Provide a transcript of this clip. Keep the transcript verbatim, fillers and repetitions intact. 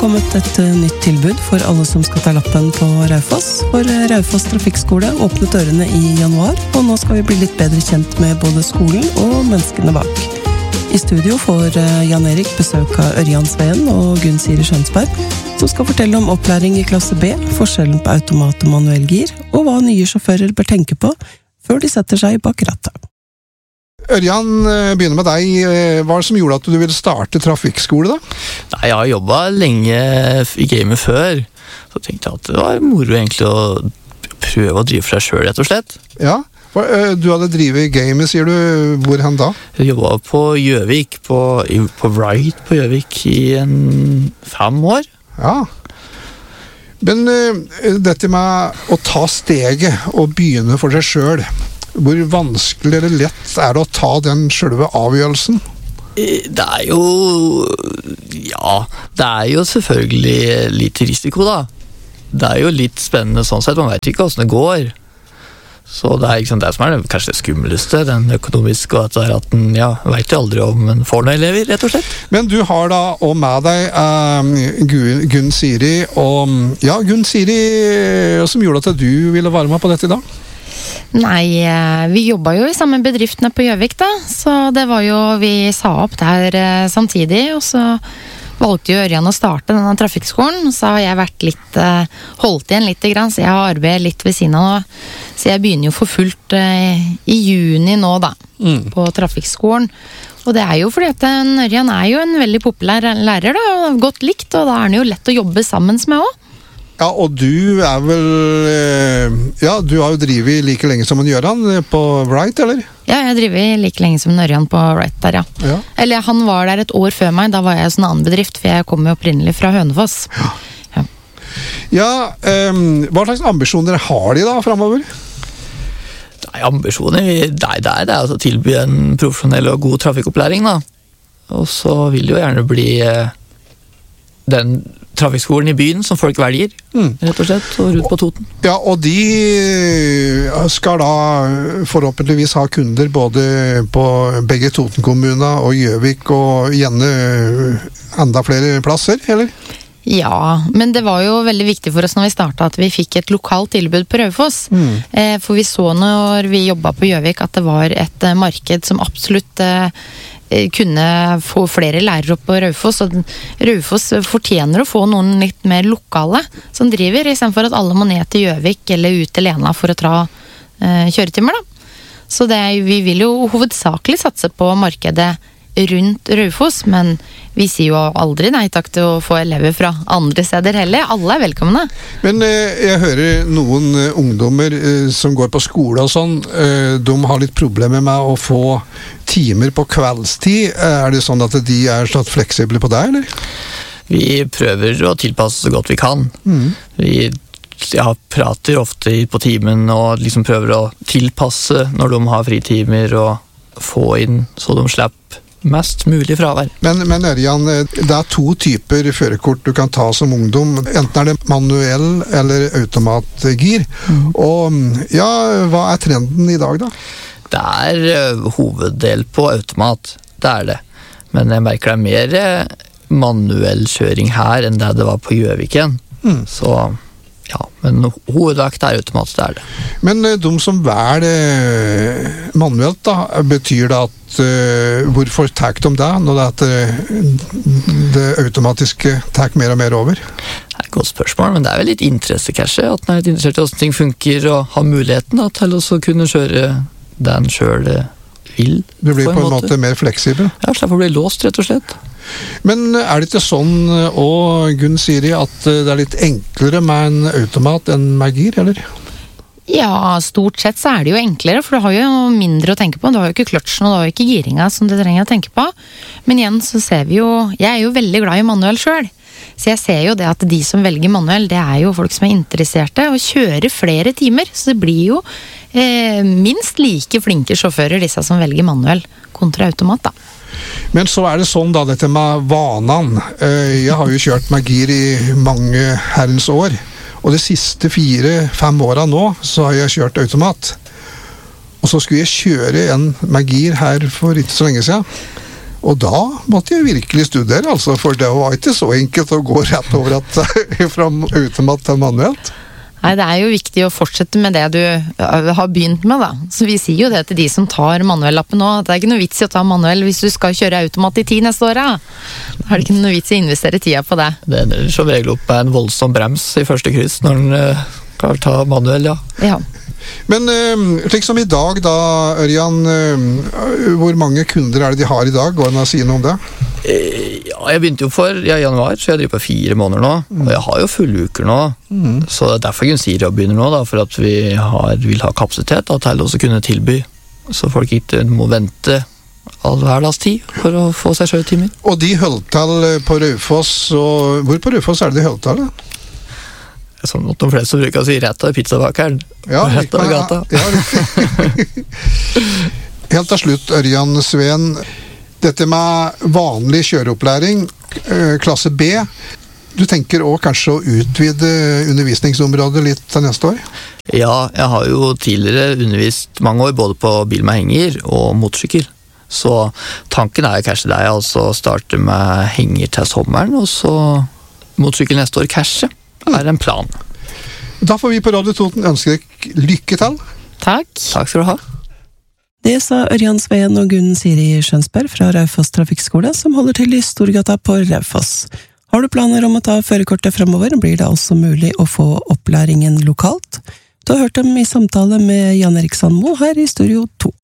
kommet et nytt tilbud for alle som skal ta lappen på Raufoss. For Raufoss Trafikkskole åpnet dørene i januar, og nå skal vi bli litt bedre kjent med både skolen og menneskene bak. I studio får Jan Erik besøk av Ørjan Sveen og Gunn Siri Skjønsberg, som skal fortelle om opplæring i klasse B, forskjellen på automat og manuell gir, og hva nye sjåfører bør tenke på før de setter seg bak rattet. Ørjan, begynner med deg. Hva er det som gjorde at du ville starte trafikkskole da? Nei, jeg har jobbet lenge i gamet før, så tenkte jeg at det var moro egentlig å prøve å drive for deg selv, rett og slett. Ja, du hadde drivet i gamet, sier du. Hvor hen da? Jeg jobbet på Gjøvik, på, på Wright på Gjøvik i en fem år. Ja. Men dette med å ta steget og begynne for seg selv, hvor vanskelig eller lett er det å ta den selve avgjørelsen? Det er jo... Ja, det er jo selvfølgelig litt risiko da. Det er jo litt spennende sånn sett, man vet ikke hvordan det går. Så det er liksom det som er det, kanskje det skummeleste, den økonomiske, og at det er at den, ja, vet jo aldri om en får noen elever, rett og slett. Men du har da og med deg uh, Gunn, Gunn Siri, og ja, Gunn Siri, hva som gjorde at du ville være med på dette i dag? Nei, vi jobbet jo i samme bedriftene på Gjøvik da, så det var jo, vi sa opp der samtidig, og så valgte jo Ørjan å starte denne trafikkskolen, så har jeg vært litt, holdt igjen litt grann, så jeg har arbeidet litt ved siden av nå, så jeg begynner jo for fullt i juni nå da, mm. på trafikkskolen, og det er jo fordi at Ørjan er jo en veldig populær lærer da, og godt likt, og da er han jo lett å jobbe sammen med også. Ja, og du er vel, ja, du har jo drivet like lenge som en Gjøran på Wright, eller? Ja, jeg driver like lenge som en Ørjan på Wright der, ja. ja. Eller han var der et år før meg, da var jeg hos en annen bedrift, for jeg kom jo opprinnelig fra Hønefoss. Ja, ja. ja um, hva slags ambisjoner har de da fremover? Nei, ambisjoner, nei, det er det altså å tilby en profesjonell og god trafikkopplæring da. Og så vil det jo gjerne bli uh, den trafikkskolen i byen som folk velger, mm. rett og slett, og rundt på Toten. Ja, og de skal da forhåpentligvis ha kunder både på begge Toten-kommuner og Gjøvik, og gjerne enda flere plasser, eller? Ja, men det var jo veldig viktig for oss når vi startet at vi fikk et lokalt tilbud på Raufoss. Mm. Eh, for vi så når vi jobbet på Gjøvik at det var et eh, marked som absolutt eh, kunne få flere lærere opp på Raufoss, og Raufoss fortjener å få noen litt mer lokale som driver, i stedet for at alle må ned til Gjøvik eller ut til Lena for å ta eh, kjøretimer da. Så det, vi vil jo hovedsakelig satse på markedet rundt Raufoss, men vi sier jo aldri nei takk til å få elever fra andre steder heller. Alle er velkomne. Men eh, jeg hører noen eh, ungdommer eh, som går på skole og sånn, eh, de har litt problemer med å få timer på kveldstid. Er det sånn at de er sånn fleksible på det, eller? Vi prøver å tilpasse så godt vi kan. Mm. Vi ja, prater ofte på timen og liksom prøver å tilpasse når de har fritimer og få inn så de slipper mest mulig fravær. Men, men Ørjan, det er to typer førerkort du kan ta som ungdom. Enten er det manuell eller automatgir. Mm. Og ja, hva er trenden i dag da? Det er uh, hoveddel på automat, det er det. Men jeg merker det er mer uh, manuell kjøring her enn det det var på Gjøviken. Mm. Så ja, men hovedvekt er automat, det er det. Men uh, de som velger uh, manuelt da, betyr det at uh, hvorfor tar de det når det, at, uh, det automatiske tar mer og mer over? Det er et godt spørsmål, men det er vel litt interesse kanskje, at man er litt interessert i hvordan ting funker og har muligheten da, til å kunne kjøre den selv vil. Du blir på en, på en måte. måte mer fleksibel? Ja, slipper å bli låst, rett og slett. Men er det ikke sånn, og Gunn Siri, at det er litt enklere med en automat enn med gir, eller? Ja, stort sett så er det jo enklere, for du har jo mindre å tenke på. Du har jo ikke kløtsjen, og du har jo ikke giringa som du trenger å tenke på. Men igjen så ser vi jo, jeg er jo veldig glad i manuell selv. Så jeg ser jo det at de som velger manuell, det er jo folk som er interesserte og kjører flere timer. Så det blir jo eh, minst like flinke sjåfører, disse som velger manuell kontra automat da. Men så er det sånn da, dette med vanan. Jeg har jo kjørt med gir i mange herrens år, og de siste fire, fem årene nå, så har jeg kjørt automat. Og så skulle jeg kjøre en med gir her for ikke så lenge siden. Og da måtte jeg virkelig studere, altså, for det var ikke så enkelt å gå rett over at, fra automat til manuelt. Nei, det er jo viktig å fortsette med det du har begynt med, da. Så vi sier jo det til de som tar manuellappen nå, at det er ikke noe vits i å ta manuell hvis du skal kjøre automat i ti neste år, da. Da har det ikke noe vits i å investere tida på det. Det ender som regel opp med en voldsom brems i første kryss når den uh, kan ta manuell, ja. Ja. Men uh, slik som i dag da, Ørjan, uh, hvor mange kunder er det de har i dag? Går det an å si noe om det? Ja, jeg begynte jo for ja, i januar, så jeg driver på fire måneder nå, mm. og jeg har jo fulle uker nå, mm. så det er derfor Gunsiri begynner nå, da, for at vi har, vil ha kapasitet da, til å kunne tilby, så folk ikke må vente all hverdagstid for å få seg kjøretimer. Og de holdt til på Raufoss, og hvor på Raufoss er det de holdt til? Sånn at de fleste bruker å si rett av pizzabakeren, ja, rett av gata. Ja, ja. Helt til slutt, Ørjan Sveen, dette med vanlig kjøreopplæring, klasse B, du tenker også kanskje å utvide undervisningsområdet litt til neste år? Ja, jeg har jo tidligere undervist mange år både på bil med henger og motorsykkel. Så tanken er kanskje det, altså starte med henger til sommeren, og så motorsykkel neste år kanskje, er en plan. Da får vi på Radio Toten ønske deg lykke til. Takk. Takk skal du ha. Det sa Ørjan Sveen og Gunsiri Skjønsberg fra Raufoss Trafikkskole, som holder til i Storgata på Raufoss. Har du planer om å ta førerkortet fremover, blir det altså mulig å få opplæringen lokalt. Du har hørt dem i samtale med Jan Erik Sandmo her i Studio to.